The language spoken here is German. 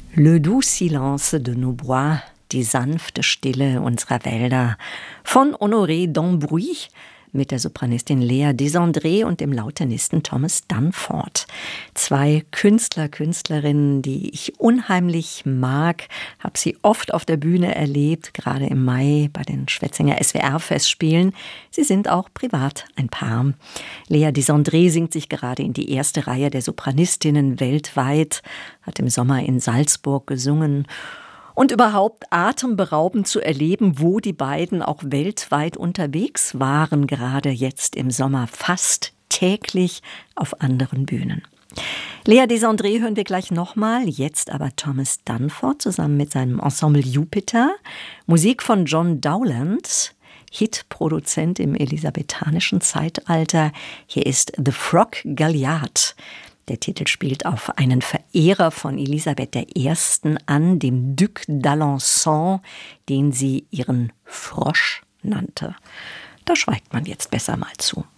Le doux silence de nos bois, die sanfte Stille unserer Wälder von Honoré d'Ambrouy mit der Sopranistin Lea Desandré und dem Lautenisten Thomas Dunford. Zwei Künstler, Künstlerinnen, die ich unheimlich mag, habe sie oft auf der Bühne erlebt, gerade im Mai bei den Schwetzinger SWR-Festspielen. Sie sind auch privat ein Paar. Lea Desandré singt sich gerade in die erste Reihe der Sopranistinnen weltweit, hat im Sommer in Salzburg gesungen. Und überhaupt atemberaubend zu erleben, wo die beiden auch weltweit unterwegs waren, gerade jetzt im Sommer, fast täglich auf anderen Bühnen. Lea Desandré hören wir gleich nochmal, jetzt aber Thomas Dunford zusammen mit seinem Ensemble Jupiter. Musik von John Dowland, Hitproduzent im elisabethanischen Zeitalter. Hier ist The Frog Galliard. Der Titel spielt auf einen Verehrer von Elisabeth I. an, dem Duc d'Alençon, den sie ihren Frosch nannte. Da schweigt man jetzt besser mal zu.